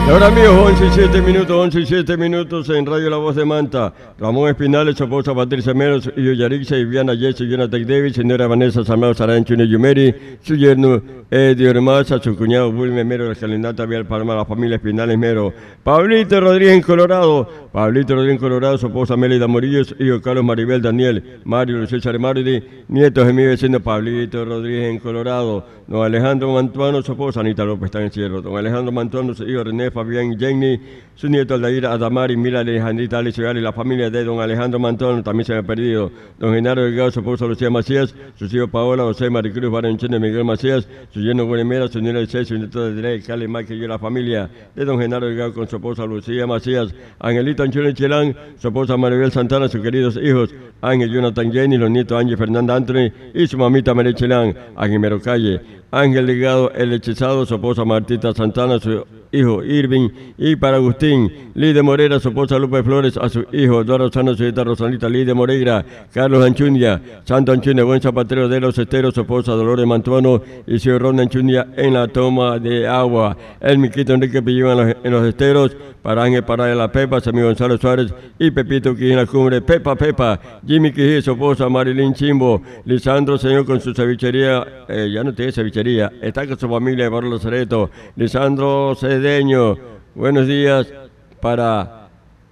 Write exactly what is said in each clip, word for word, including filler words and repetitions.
Ahora amigos, once y siete minutos, once y siete minutos en Radio La Voz de Manta. Ramón Espinales, su esposa Patricia Meros, hijo Yarixa, Viviana Jesse, Jonathan Davis, señora Vanessa Samao Sarancho Yumeri, su yerno Eddie Ormaza, su cuñado Wilmer Mero, la escalinata Vial Palma, la familia Espinales Mero. Pablito Rodríguez en Colorado, Pablito Rodríguez en Colorado, su esposa Melida Morillos, hijo Carlos Maribel Daniel, Mario César Maridi, nietos de mi vecino Pablito Rodríguez en Colorado, don Alejandro Mantuano, su esposa Anita López está en el cielo, don Alejandro Mantuano, su hijo René Fabián Jenny, su nieto Aldair Adamari, Mila Alejandrita Alicia y la familia de don Alejandro Mantuano también se me ha perdido, don Genaro Delgado, su esposa Lucía Macías, sus hijos Paola, José Maricruz, Baranchene, Miguel Macías, su yerno Guanemera, su nieto César, su nieto de Drey, Cali, Mike y la familia de don Genaro Delgado con su esposa Lucía Macías, Angelito Anchón Chelán, su esposa Maribel Santana, sus queridos hijos Ángel Jonathan Jenny, los nietos Ángel Fernanda Anthony y su mamita María Chelán, Ángel Mero Calle, Ángel Delgado, el hechizado, su esposa Martita Santana, su hijo Irving, y para Agustín, Lide Moreira, su esposa Lupe Flores, a su hijo Eduardo Sana, su hija Rosanita Lide Moreira, Carlos Anchunia, Santo Anchunia, buen zapatero de los esteros, su esposa Dolores Mantuano y su Ronda Anchunia en la toma de agua, el Miquito Enrique Pillón en los, en los esteros, para Ángel Parada de la Pepa, Sammy Gonzalo Suárez y Pepito Quijín en la cumbre, Pepa Pepa, Jimmy Quijín, su esposa Marilyn Chimbo, Lisandro Señor con su cevichería, eh, ya no tiene cevichería, está con su familia de Barrio Lazareto, Lisandro Cedeño, buenos días para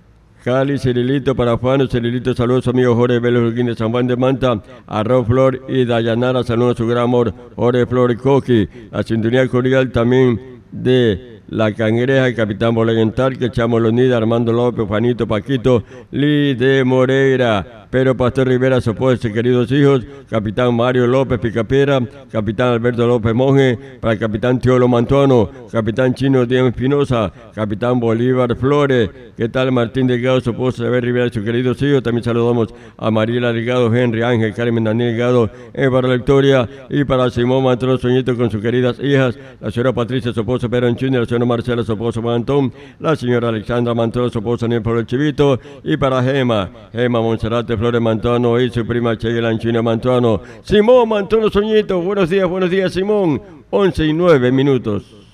Cali, Cirilito, para Juan, Cirilito, saludos a su amigo Jorge Vélez Urquín de San Juan de Manta, a Rob Flor y Dayanara, saludos a su gran amor, Jorge Flor y Coqui, la sintonía cordial también de La Cangreja, el Capitán Bolegental, que Chamo Lonida, Armando López, Juanito, Paquito, Lide Moreira, Pedro Pastor Rivera, su esposa y queridos hijos, Capitán Mario López Picapiedra, Capitán Alberto López Monje, para el Capitán Teolo Mantuano, Capitán Chino Díaz Espinosa, Capitán Bolívar Flores, ¿qué tal Martín Delgado, su esposa Isabel Rivera y sus queridos hijos? También saludamos a Mariela Delgado, Henry Ángel, Carmen Daniel Delgado, eh, para la Victoria, y para Simón Mantrón Soñito con sus queridas hijas, la señora Patricia, su esposa Pedro Anchunia, la señora Marcela, su esposo Mantón, la señora Alexandra Mantrón, su esposa Daniel Pablo Chivito, y para Gema, Gema Monserrate Flores Mantuano y su prima Cheguela Anchunia Mantuano. Simón Mantuano Soñito, buenos días, buenos días Simón, once y nueve minutos.